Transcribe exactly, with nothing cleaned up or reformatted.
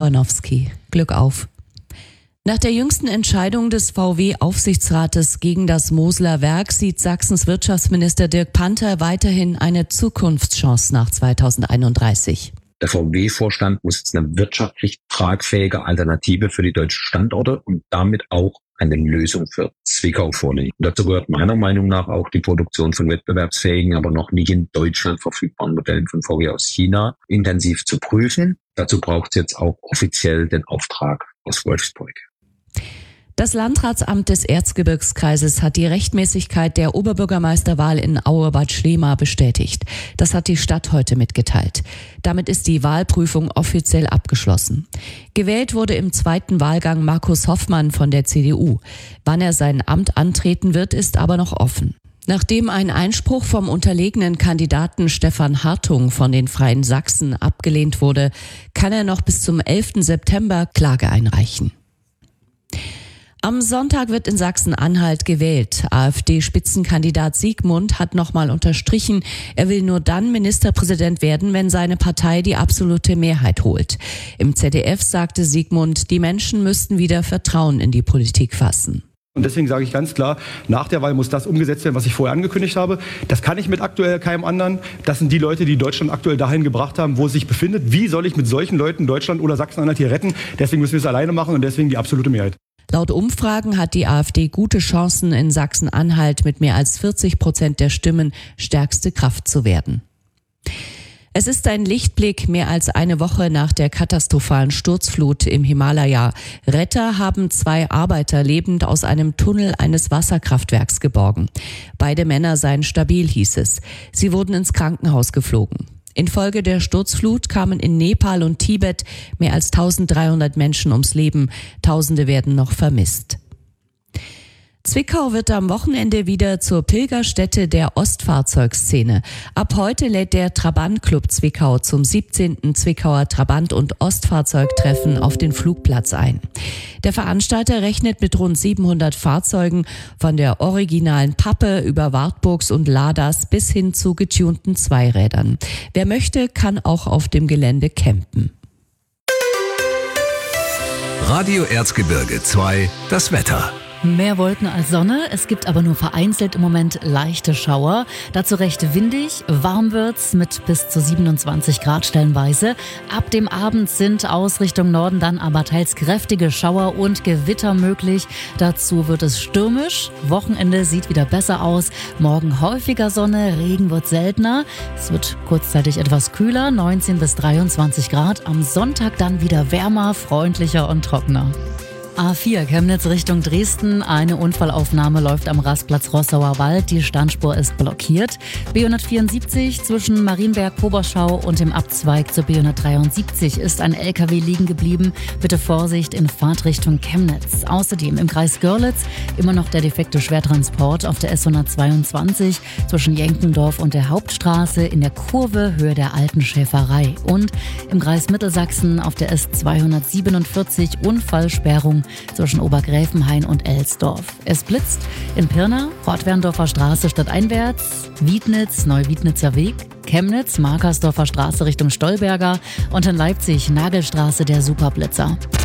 Obanowski. Glück auf. Nach der jüngsten Entscheidung des V W-Aufsichtsrates gegen das Mosler Werk sieht Sachsens Wirtschaftsminister Dirk Panther weiterhin eine Zukunftschance nach zweitausendeinunddreißig. Der V W-Vorstand muss jetzt eine wirtschaftlich tragfähige Alternative für die deutschen Standorte und damit auch eine Lösung für Zwickau vorlegen. Und dazu gehört meiner Meinung nach auch die Produktion von wettbewerbsfähigen, aber noch nicht in Deutschland verfügbaren Modellen von V W aus China intensiv zu prüfen. Dazu braucht es jetzt auch offiziell den Auftrag aus Wolfsburg. Das Landratsamt des Erzgebirgskreises hat die Rechtmäßigkeit der Oberbürgermeisterwahl in Auebad Schlema bestätigt. Das hat die Stadt heute mitgeteilt. Damit ist die Wahlprüfung offiziell abgeschlossen. Gewählt wurde im zweiten Wahlgang Markus Hoffmann von der C D U. Wann er sein Amt antreten wird, ist aber noch offen. Nachdem ein Einspruch vom unterlegenen Kandidaten Stefan Hartung von den Freien Sachsen abgelehnt wurde, kann er noch bis zum elften September Klage einreichen. Am Sonntag wird in Sachsen-Anhalt gewählt. AfD-Spitzenkandidat Siegmund hat nochmal unterstrichen, er will nur dann Ministerpräsident werden, wenn seine Partei die absolute Mehrheit holt. Im Z D F sagte Siegmund, die Menschen müssten wieder Vertrauen in die Politik fassen. Und deswegen sage ich ganz klar, nach der Wahl muss das umgesetzt werden, was ich vorher angekündigt habe. Das kann ich mit aktuell keinem anderen. Das sind die Leute, die Deutschland aktuell dahin gebracht haben, wo es sich befindet. Wie soll ich mit solchen Leuten Deutschland oder Sachsen-Anhalt hier retten? Deswegen müssen wir es alleine machen und deswegen die absolute Mehrheit. Laut Umfragen hat die AfD gute Chancen, in Sachsen-Anhalt mit mehr als vierzig Prozent der Stimmen stärkste Kraft zu werden. Es ist ein Lichtblick mehr als eine Woche nach der katastrophalen Sturzflut im Himalaya. Retter haben zwei Arbeiter lebend aus einem Tunnel eines Wasserkraftwerks geborgen. Beide Männer seien stabil, hieß es. Sie wurden ins Krankenhaus geflogen. Infolge der Sturzflut kamen in Nepal und Tibet mehr als eintausenddreihundert Menschen ums Leben. Tausende werden noch vermisst. Zwickau wird am Wochenende wieder zur Pilgerstätte der Ostfahrzeugszene. Ab heute lädt der Trabant-Club Zwickau zum siebzehnten Zwickauer Trabant- und Ostfahrzeugtreffen auf den Flugplatz ein. Der Veranstalter rechnet mit rund siebenhundert Fahrzeugen, von der originalen Pappe über Wartburgs und Ladas bis hin zu getunten Zweirädern. Wer möchte, kann auch auf dem Gelände campen. Radio Erzgebirge zwei, das Wetter. Mehr Wolken als Sonne, es gibt aber nur vereinzelt im Moment leichte Schauer. Dazu recht windig, warm wird's mit bis zu siebenundzwanzig Grad stellenweise. Ab dem Abend sind aus Richtung Norden dann aber teils kräftige Schauer und Gewitter möglich. Dazu wird es stürmisch. Wochenende sieht wieder besser aus. Morgen häufiger Sonne, Regen wird seltener. Es wird kurzzeitig etwas kühler, neunzehn bis dreiundzwanzig Grad. Am Sonntag dann wieder wärmer, freundlicher und trockener. A vier Chemnitz Richtung Dresden. Eine Unfallaufnahme läuft am Rastplatz Rossauer Wald. Die Standspur ist blockiert. B hundertvierundsiebzig zwischen Marienberg-Koberschau und dem Abzweig zur B hundertdreiundsiebzig ist ein L K W liegen geblieben. Bitte Vorsicht in Fahrtrichtung Chemnitz. Außerdem im Kreis Görlitz immer noch der defekte Schwertransport auf der S hundertzweiundzwanzig zwischen Jenkendorf und der Hauptstraße in der Kurve Höhe der Alten Schäferei. Und im Kreis Mittelsachsen auf der S zweihundertsiebenundvierzig Unfallsperrung zwischen Obergräfenhain und Elsdorf. Es blitzt in Pirna, Fortwerndorfer Straße stadteinwärts, Wiednitz, Neuwiednitzer Weg, Chemnitz, Markersdorfer Straße Richtung Stolberger und in Leipzig Nagelstraße der Superblitzer.